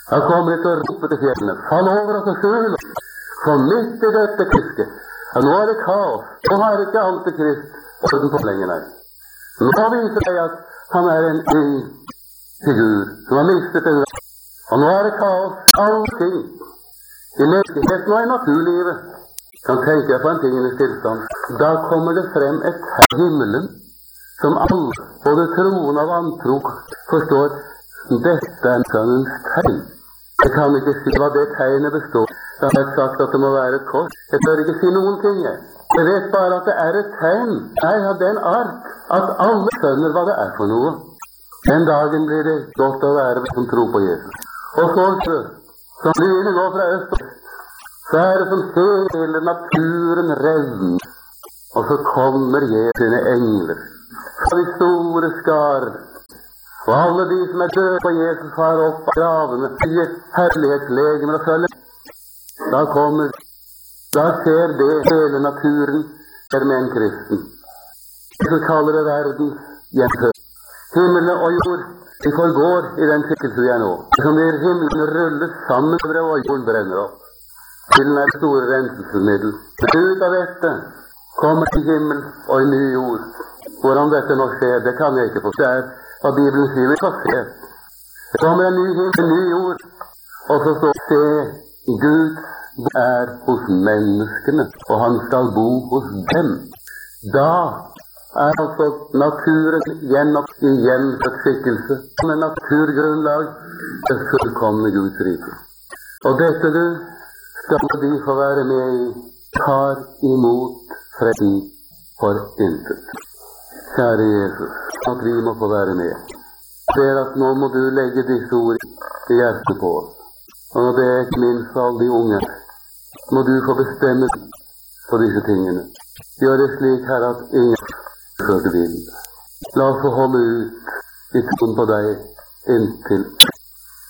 Han kommer ikke til å rope til fjellene, fall over oss og skjul oss, for midt i dette krisket, og nå er det kaos, nå har ikke Antikrist orden på lenger, nei. Nå viser jeg at han er en ny figur, som har mistet en rett, og nå er det kaos, alle ting, i lekeligheten og i naturlivet, kan tenke jeg på en tingenes tilstand. Da kommer det frem et tegn i himmelen, som alle, både troende og vantro, forstår, dette er sønnens tegn. Jeg kan ikke si hva det tegnet består. Jeg har sagt at det må være et kors. Jeg tør ikke si noen ting. Jeg vet bare at det er et tegn. Jeg har den art at alle skjønner hva det er for noe. Den dagen blir det godt å være som tror på Jesus. Og så, som lynet går fra øst, så er det som hele naturen revner. Og så kommer Jesus sine engler fra de store skar. Og alle de som er døde på Jesus far opp av gravene i et herlighetslegeme og følger. Da ser det hele naturen er med en kristen. Jesus kaller det verdens gjenfød. Himmelen og jord, de forgår i den skikkelse vi er nå. Som blir himmelen rulles sammen over og jorden brenner opp. Himmelen er store renselsesmiddel. Men ut av dette kommer til himmel og en ny jord. Hvordan dette nå skjer, det kan jeg ikke forstå. Det er hva Bibelen sier vi kan se. Det kommer en ny himmel, en ny jord, og så står det, se, Gud er hos menneskene, og han skal bo hos dem. Da er altså naturen igjen et skikkelse, som en naturgrunnlag, det fullkomne Guds rike. Og dette du, skal de få være med i, tar imot freden for intet. Kjære Jesus, at vi må få være med. Jeg ber at nå må du legge disse ord i hjertet på oss. Og nå ber jeg ikke minst for alle de unge. Må du få bestemme på disse tingene. Gjør det slik, Herre, at ingen før du vil. La oss få holde ut i troen på deg inntil